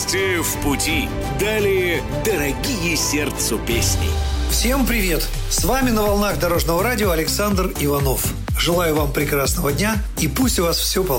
Счастье в пути. Далее дорогие сердцу песни. Всем привет! С вами на волнах Дорожного радио Александр Иванов. Желаю вам прекрасного дня и пусть у вас все получится.